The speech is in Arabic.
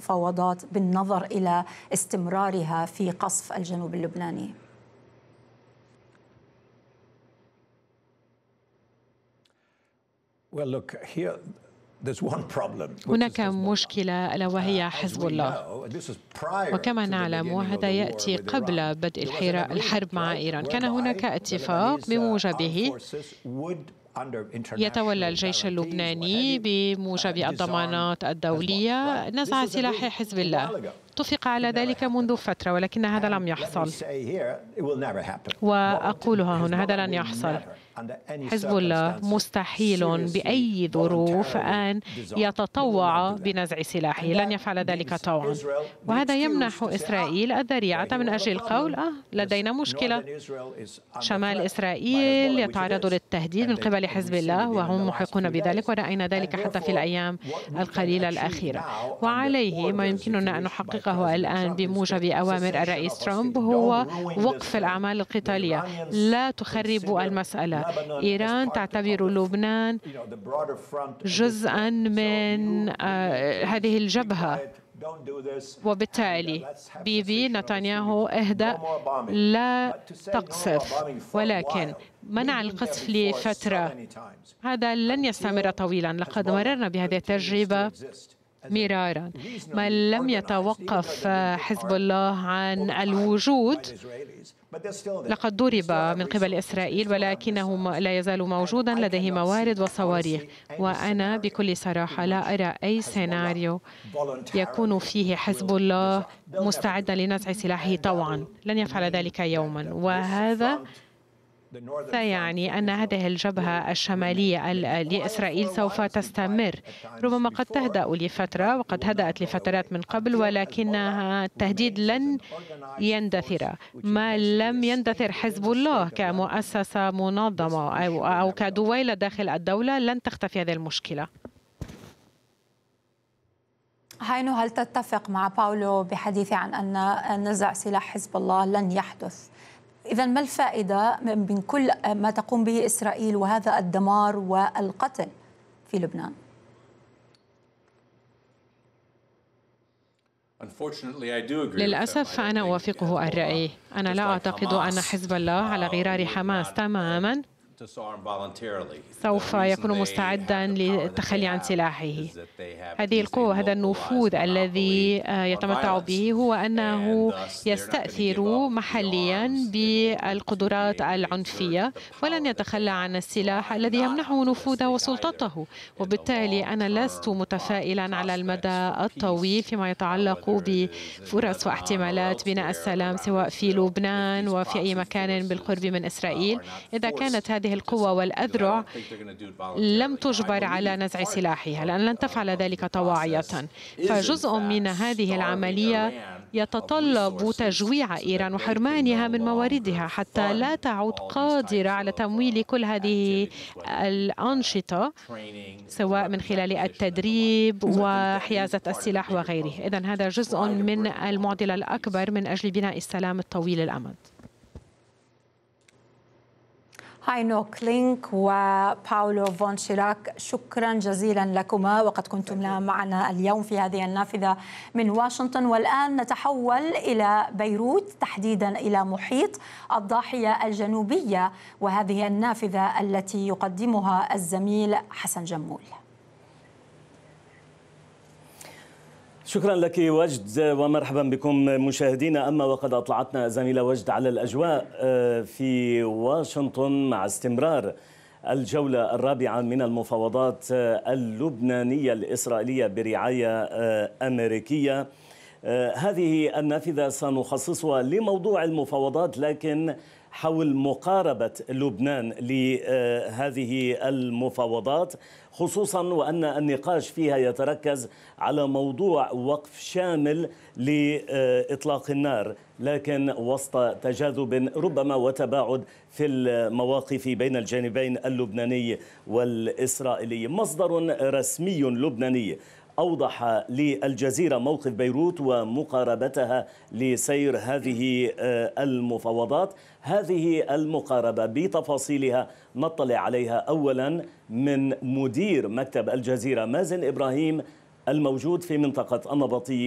المفاوضات بالنظر إلى استمرارها في قصف الجنوب اللبناني؟ هناك مشكلة ألا وهي حزب الله، وكما نعلم وهذا يأتي قبل بدء الحرب مع إيران. كان هناك اتفاق بموجبه يتولى الجيش اللبناني بموجب الضمانات الدولية نزع سلاح حزب الله. اتفق على ذلك منذ فترة، ولكن هذا لم يحصل، وأقولها هنا، هذا لن يحصل. حزب الله مستحيل بأي ظروف أن يتطوع بنزع سلاحه، لن يفعل ذلك طوعا، وهذا يمنح إسرائيل الذريعة من أجل القول لدينا مشكلة. شمال إسرائيل يتعرض للتهديد من قبل حزب الله وهم محقون بذلك، ورأينا ذلك حتى في الأيام القليلة الأخيرة. وعليه ما يمكننا أن نحققه الآن بموجب أوامر الرئيس ترامب هو وقف الأعمال القتالية. لا تخربوا المسألة. إيران تعتبر لبنان جزءاً من هذه الجبهة، وبالتالي بيبي نتنياهو اهدأ، لا تقصف، ولكن منع القصف لفترة هذا لن يستمر طويلاً. لقد مررنا بهذه التجربة مرارا. ما لم يتوقف حزب الله عن الوجود، لقد ضرب من قبل إسرائيل، ولكنه لا يزال موجودا، لديه موارد وصواريخ. وأنا بكل صراحة لا أرى أي سيناريو يكون فيه حزب الله مستعدا لنزع سلاحه طوعا، لن يفعل ذلك يوما، وهذا سيعني أن هذه الجبهة الشمالية لإسرائيل سوف تستمر. ربما قد تهدأ لفترة، وقد هدأت لفترات من قبل، ولكنها التهديد لن يندثر ما لم يندثر حزب الله كمؤسسة منظمة أو كدويلة داخل الدولة. لن تختفي هذه المشكلة. هاينو، هل تتفق مع باولو بحديثه عن أن نزع سلاح حزب الله لن يحدث؟ إذن ما الفائدة من كل ما تقوم به إسرائيل وهذا الدمار والقتل في لبنان؟ للأسف أنا أوافقه الرأي. أنا لا أعتقد أن حزب الله على غرار حماس تماما سوف يكون مستعدا للتخلي عن سلاحه. هذه القوة، هذا النفوذ الذي يتمتع به هو أنه يستأثر محليا بالقدرات العنفية، ولن يتخلى عن السلاح الذي يمنحه نفوذه وسلطته. وبالتالي أنا لست متفائلا على المدى الطويل فيما يتعلق بفرص واحتمالات بناء السلام سواء في لبنان وفي أي مكان بالقرب من إسرائيل، إذا كانت هذه القوة والأذرع لم تجبر على نزع سلاحها، لأن لن تفعل ذلك طواعية. فجزء من هذه العملية يتطلب تجويع إيران وحرمانها من مواردها حتى لا تعود قادرة على تمويل كل هذه الأنشطة سواء من خلال التدريب وحيازة السلاح وغيره. إذن هذا جزء من المعضلة الأكبر من أجل بناء السلام الطويل الأمد. هاينو كلينك وباولو فون شيراك، شكرا جزيلا لكما، وقد كنتم معنا اليوم في هذه النافذة من واشنطن. والآن نتحول إلى بيروت، تحديدا إلى محيط الضاحية الجنوبية، وهذه النافذة التي يقدمها الزميل حسن جمول. شكرا لك وجد، ومرحبا بكم مشاهدينا. أما وقد أطلعتنا زميلة وجد على الأجواء في واشنطن مع استمرار الجولة الرابعة من المفاوضات اللبنانية الإسرائيلية برعاية أمريكية. هذه النافذة سنخصصها لموضوع المفاوضات، لكن حول مقاربة لبنان لهذه المفاوضات، خصوصا وأن النقاش فيها يتركز على موضوع وقف شامل لإطلاق النار، لكن وسط تجاذب ربما وتباعد في المواقف بين الجانبين اللبناني والإسرائيلي. مصدر رسمي لبناني أوضح للجزيرة موقف بيروت ومقاربتها لسير هذه المفاوضات. هذه المقاربة بتفاصيلها نطلع عليها أولا من مدير مكتب الجزيرة مازن إبراهيم الموجود في منطقة النبطية